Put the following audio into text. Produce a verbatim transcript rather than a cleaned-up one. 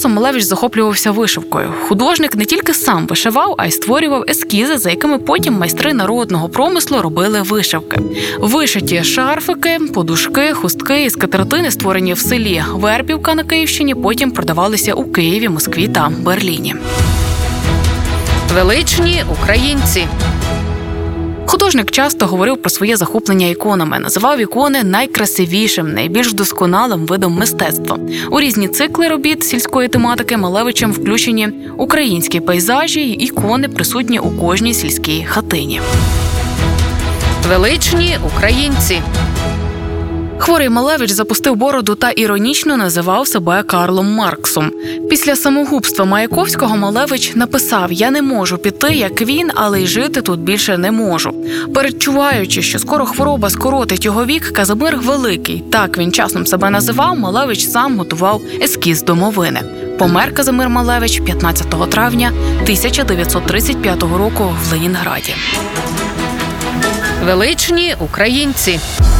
часом Малевич захоплювався вишивкою. Художник не тільки сам вишивав, а й створював ескізи, за якими потім майстри народного промислу робили вишивки. Вишиті шарфики, подушки, хустки і скатертини, створені в селі Вербівка на Київщині, потім продавалися у Києві, Москві та Берліні. Величні українці. Художник часто говорив про своє захоплення іконами, називав ікони найкрасивішим, найбільш досконалим видом мистецтва. У різні цикли робіт сільської тематики Малевичем включені українські пейзажі й ікони, присутні у кожній сільській хатині. Величні українці. Хворий Малевич запустив бороду та іронічно називав себе Карлом Марксом. Після самогубства Маяковського Малевич написав: «Я не можу піти, як він, але й жити тут більше не можу». Передчуваючи, що скоро хвороба скоротить його вік, Казимир Великий, так він часом себе називав, Малевич сам готував ескіз домовини. Помер Казимир Малевич п'ятнадцятого травня тисяча дев'ятсот тридцять п'ятого року в Ленінграді. Величні українці.